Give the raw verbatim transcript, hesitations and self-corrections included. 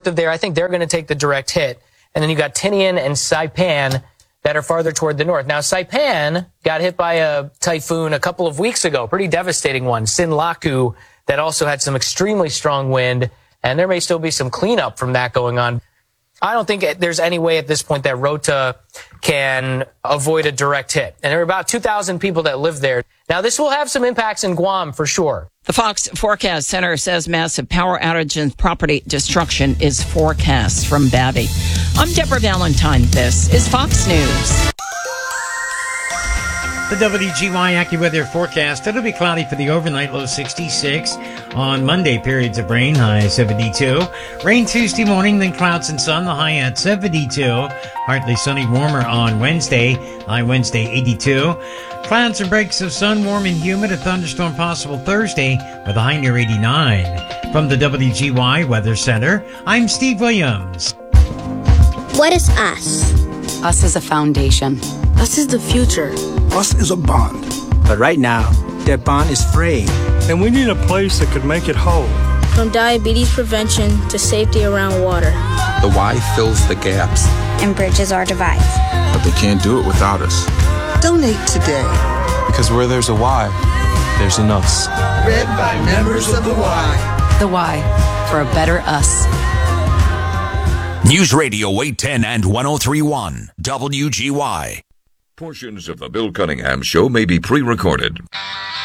of there. I think they're going to take the direct hit. And then you got Tinian and Saipan that are farther toward the north. Now, Saipan got hit by a typhoon a couple of weeks ago, pretty devastating one, Sinlaku, that also had some extremely strong wind, and there may still be some cleanup from that going on. I don't think there's any way at this point that Rota can avoid a direct hit. And there are about two thousand people that live there. Now, this will have some impacts in Guam for sure. The Fox Forecast Center says massive power outage and property destruction is forecast from Babby. I'm Deborah Valentine. This is Fox News. The W G Y AccuWeather forecast. It'll be cloudy for the overnight, low sixty-six. On Monday, periods of rain, high seventy-two. Rain Tuesday morning, then clouds and sun, the high at seventy-two. Partly sunny, warmer on Wednesday, high Wednesday, eighty-two. Clouds and breaks of sun, warm and humid. A thunderstorm possible Thursday with a high near eighty-nine. From the W G Y Weather Center, I'm Steve Williams. What is us? Us is a foundation. Us is the future. Us is a bond. But right now, that bond is fraying. And we need a place that could make it whole. From diabetes prevention to safety around water. The Y fills the gaps. And bridges our divides. But they can't do it without us. Donate today. Because where there's a Y, there's an us. Read by members of the Y. The Y, for a better us. News Radio eight ten and one oh three point one W G Y. Portions of the Bill Cunningham Show may be pre-recorded.